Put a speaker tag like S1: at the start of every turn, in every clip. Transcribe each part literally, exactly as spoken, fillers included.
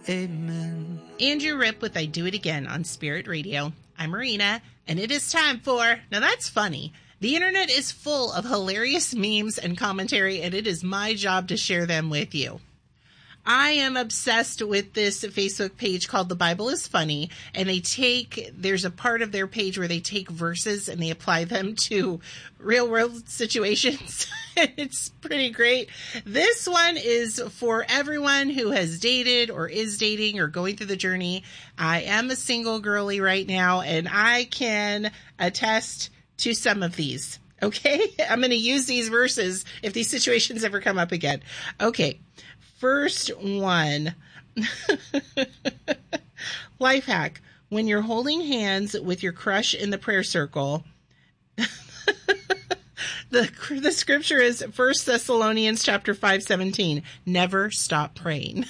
S1: Amen.
S2: Andrew Ripp with I Do It Again on Spirit Radio. I'm Marina, and it is time for, now that's funny. The internet is full of hilarious memes and commentary, and it is my job to share them with you. I am obsessed with this Facebook page called The Bible is Funny, and they take, there's a part of their page where they take verses and they apply them to real world situations. It's pretty great. This one is for everyone who has dated or is dating or going through the journey. I am a single girly right now, and I can attest to some of these. Okay? I'm going to use these verses if these situations ever come up again. Okay. First one, life hack. When you're holding hands with your crush in the prayer circle, the the scripture is First Thessalonians chapter five seventeen. Never stop praying.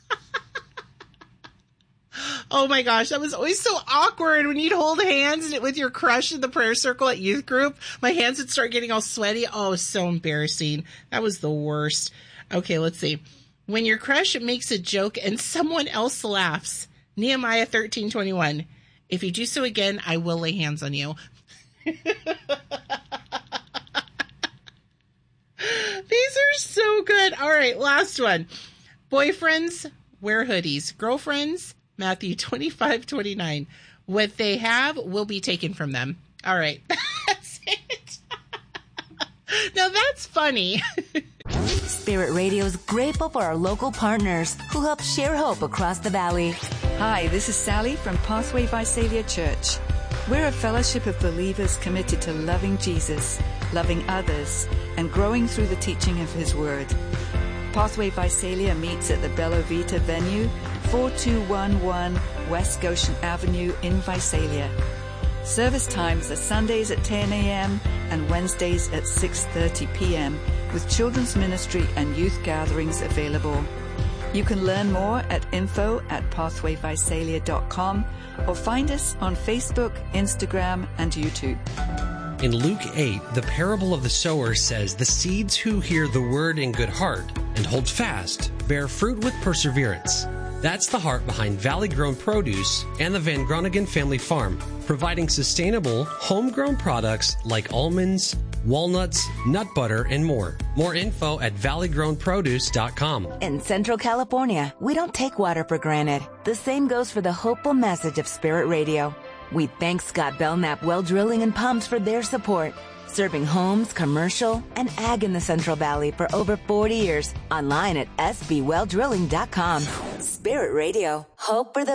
S2: Oh my gosh, that was always so awkward when you'd hold hands with your crush in the prayer circle at youth group. My hands would start getting all sweaty. Oh, it was so embarrassing. That was the worst. Okay, let's see. When your crush makes a joke and someone else laughs, Nehemiah thirteen twenty-one. If you do so again, I will lay hands on you. These are so good. All right, last one. Boyfriends wear hoodies. Girlfriends, Matthew twenty-five twenty-nine. What they have will be taken from them. All right, that's it. Now that's funny.
S3: Spirit Radio is grateful for our local partners who help share hope across the valley.
S4: Hi, this is Sally from Pathway Visalia Church. We're a fellowship of believers committed to loving Jesus, loving others, and growing through the teaching of His Word. Pathway Visalia meets at the Bella Vita venue, four two one one West Goshen Avenue in Visalia. Service times are Sundays at ten a.m. and Wednesdays at six thirty p.m. with children's ministry and youth gatherings available. You can learn more at info at pathway visalia dot com or find us on Facebook, Instagram, and YouTube.
S5: In Luke eight, the parable of the sower says, "The seeds who hear the word in good heart and hold fast bear fruit with perseverance." That's the heart behind Valley-Grown Produce and the Van Groningen Family Farm, providing sustainable, homegrown products like almonds, walnuts, nut butter, and more. More info at valley grown produce dot com.
S3: In Central California, we don't take water for granted. The same goes for the hopeful message of Spirit Radio. We thank Scott Belknap Well Drilling and Pumps for their support, serving homes, commercial, and ag in the Central Valley for over forty years. Online at s b well drilling dot com. Spirit Radio, hope for the